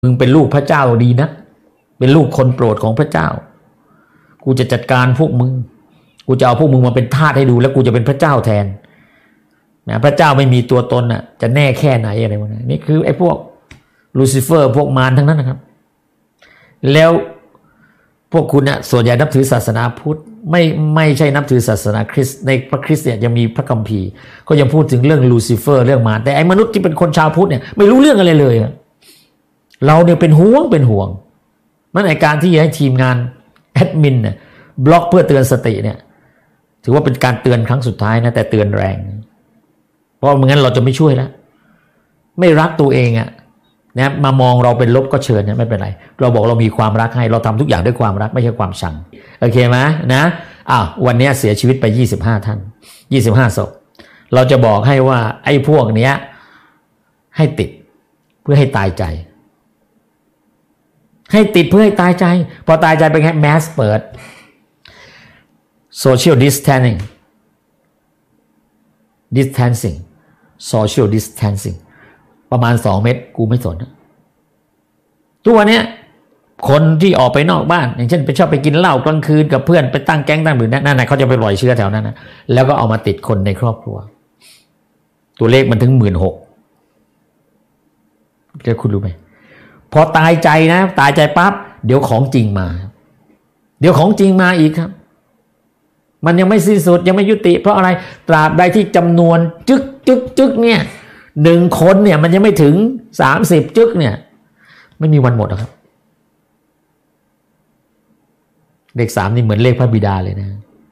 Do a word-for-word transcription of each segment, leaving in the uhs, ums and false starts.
มึงเป็นลูกพระเจ้าดีนะเป็นลูกคนโปรดของพระเจ้ากูจะจัดการพวกมึงกูจะเอาพวกมึงมาเป็นทาสให้ดูแล้วกูจะเป็นพระเจ้าแทนนะพระเจ้าไม่มีตัวตนน่ะจะแน่แค่ไหนอะไรวะนี่คือไอ้พวกลูซิเฟอร์พวกมารทั้งนั้นนะครับแล้วพวกคุณน่ะส่วนใหญ่นับถือศาสนาพุทธไม่ไม่ใช่นับถือศาสนาคริสต์ในพระคริสต์เนี่ยยังมีพระคัมภีร์ก็ยังพูดถึงเรื่องลูซิเฟอร์เรื่องมารแต่ไอ้มนุษย์ที่เป็นคนชาวพุทธเนี่ยไม่รู้เรื่องอะไรเลยเราเนี่ยเป็นห่วงเป็นห่วงมันในการที่ให้ทีมงานแอดมินเนี่ยบล็อกเพื่อเตือนสติเนี่ยถือว่าเป็นการเตือนครั้งสุดท้ายนะแต่เตือนแรงเพราะไม่งั้นเราจะไม่ช่วยแล้วไม่รักตัวเองอะนะมามองเราเป็นลบก็เชิญนะไม่เป็นไรเราบอกเรามีความรักให้เราทำทุกอย่างด้วยความรักไม่ใช่ความชังโอเคไหมนะอ้าววันนี้เสียชีวิตไปยี่สิบห้าท่านยี่สิบห้าศพเราจะบอกให้ว่าไอ้พวกเนี้ยให้ติดเพื่อให้ตายใจให้ติดเพื่อให้ตายใจพอตายใจเป็นไงแมสเปิด social distancing distancing social distancing ประมาณสองเมตรกูไม่สนทุกวันนี้คนที่ออกไปนอกบ้านอย่างเช่นไปชอบไปกินเหล้ากลางคืนกับเพื่อนไปตั้งแก๊งตั้งหรือนั่นน่ะเขาจะไปปล่อยเชื้อแถวนั้นนะแล้วก็เอามาติดคนในครอบครัวตัวเลขมันถึงหมื่นหกเดี๋ยวคุณรู้ไหมพอตายใจนะตายใจปั๊บเดี๋ยวของจริงมาเดี๋ยวของจริงมาอีกครับมันยังไม่สิ้นสุดยังไม่ยุติเพราะอะไรตราบใดที่จำนวนจึกจึกจึกเนี่ยหนึ่งคนเนี่ยมันยังไม่ถึงสามสิบจึกเนี่ยไม่มีวันหมดหรอกครับเลขสามนี่เหมือนเลขพระบิดาเลยนะ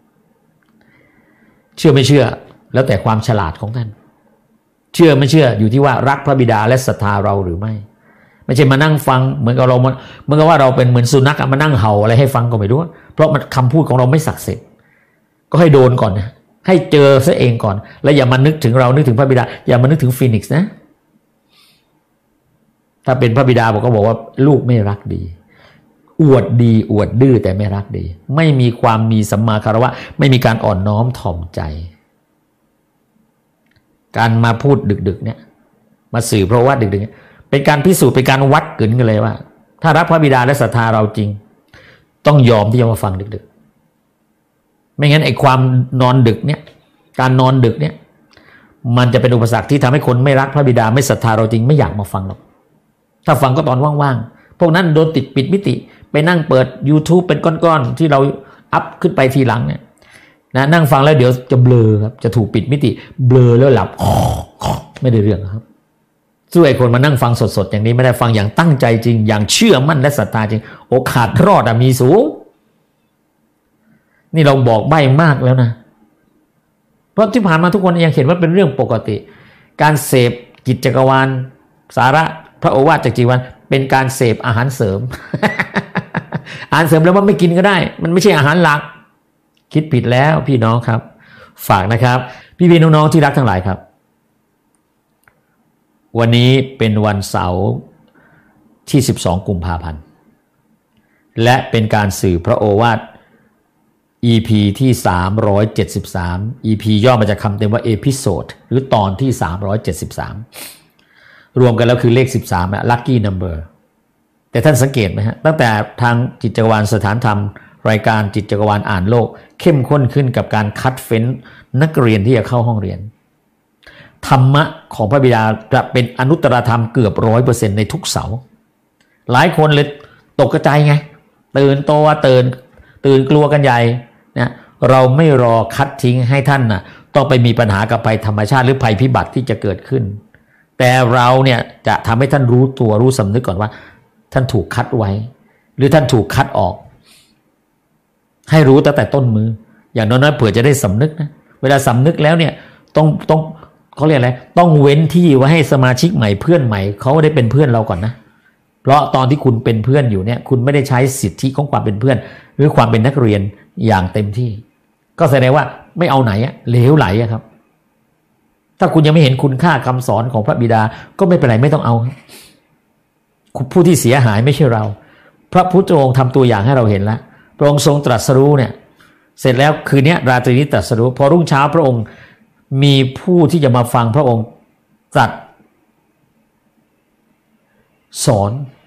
เชื่อไม่เชื่อแล้วแต่ความฉลาดของท่านเชื่อไม่เชื่ออยู่ที่ว่ารักพระบิดาและศรัทธาเราหรือไม่ไม่ใช่มานั่งฟังเหมือนกับเราเหมือนกับว่าเราเป็นเหมือนสุนัขมานั่งเห่าอะไรให้ฟังก็ไม่รู้เพราะมันคำพูดของเราไม่ศักดิ์สิทธิ์ก็ให้โดนก่อนนะให้เจอซะเองก่อนแล้วอย่ามานึกถึงเรานึกถึงพระบิดาอย่ามานึกถึงฟีนิกซ์นะถ้าเป็นพระบิดาผมก็บอกว่าลูกไม่รักดีอวดดีอวดดื้อแต่ไม่รักดีไม่มีความมีสัมมาคารวะไม่มีการอ่อนน้อมถ่อมใจการมาพูดดึกๆเนี่ยมาสื่อเพราะว่าดึกๆเป็นการพิสูจน์เป็นการวัดกึ่นกันเลยว่าถ้ารักพระบิดาและศรัทธาเราจริงต้องยอมที่จะมาฟังดึกๆไม่งั้นไอ้ความนอนดึกเนี่ยการนอนดึกเนี่ยมันจะเป็นอุปสรรคที่ทำให้คนไม่รักพระบิดาไม่ศรัทธาเราจริงไม่อยากมาฟังหรอกถ้าฟังก็ตอนว่างๆพวกนั้นโดนติดปิดมิติไปนั่งเปิด YouTube เป็นก้อนๆที่เราอัพขึ้นไปทีหลังเนี่ยนะนั่งฟังแล้วเดี๋ยวจะเบลอครับจะถูกปิดมิติเบลอแล้วหลับไม่ได้เรื่องครับสู้ไอ้คนมานั่งฟังสดๆอย่างนี้ไม่ได้ฟังอย่างตั้งใจจริงอย่างเชื่อมั่นและศรัทธาจริงโอกาสรอดมีสูงนี่เราบอกใบ้มากแล้วนะเพราะที่ผ่านมาทุกคนยังเห็นว่าเป็นเรื่องปกติการเสพกิจจักรวาลสาระพระโอวาทจากจีวันเป็นการเสพอาหารเสริม อาหารเสริมแล้วมันไม่กินก็ได้มันไม่ใช่อาหารหลักคิดผิดแล้วพี่น้องครับฝากนะครับพี่ๆน้องๆที่รักทั้งหลายครับวันนี้เป็นวันเสาร์ที่สิบสองกุมภาพันธ์และเป็นการสื่อพระโอวาท อี พี ที่สามร้อยเจ็ดสิบสาม อี พี ย่อมาจากคำเต็มว่า Episode หรือตอนที่สามร้อยเจ็ดสิบสามรวมกันแล้วคือเลขสิบสามอะ Lucky Number แต่ท่านสังเกตไหมฮะตั้งแต่ทางจิตจักรวาลสถานธรรมรายการจิตจักรวาลอ่านโลกเข้มข้นขึ้นกับการคัดเฟ้นนักเรียนที่จะเข้าห้องเรียนธรรมะของพระบิดาจะเป็นอนุตตรธรรมเกือบ ร้อยเปอร์เซ็นต์ ในทุกเสาร์หลายคนเลยตกใจไงตื่นตัวตื่นตื่นกลัวกันใหญ่นะเราไม่รอคัดทิ้งให้ท่านน่ะต้องไปมีปัญหากับภัยธรรมชาติหรือภัยพิบัติที่จะเกิดขึ้นแต่เราเนี่ยจะทำให้ท่านรู้ตัวรู้สำนึกก่อนว่าท่านถูกคัดไว้หรือท่านถูกคัดออกให้รู้ตั้งแต่ต้นมืออย่างน้อยๆเผื่อจะได้สำนึกนะเวลาสำนึกแล้วเนี่ยต้องต้องเขาเรียกอะไรต้องเว้นที่ไว้ให้สมาชิกใหม่เพื่อนใหม่เขาได้เป็นเพื่อนเราก่อนนะเพราะตอนที่คุณเป็นเพื่อนอยู่เนี่ยคุณไม่ได้ใช้สิทธิของความเป็นเพื่อนหรือความเป็นนักเรียนอย่างเต็มที่ก็แสดงว่าไม่เอาไหนอะเหลวไหลอะครับถ้าคุณยังไม่เห็นคุณค่าคำสอนของพระบิดาก็ไม่เป็นไรไม่ต้องเอาผู้ที่เสียหายไม่ใช่เราพระพุทธองค์ทำตัวอย่างให้เราเห็นแล้วพระองค์ทรงตรัสรู้เนี่ยเสร็จแล้วคืนนี้ราตรีนี้ตรัสรู้พอรุ่งเช้าพระองค์มีผู้ที่จะมาฟังพระองค์ตรัสสอน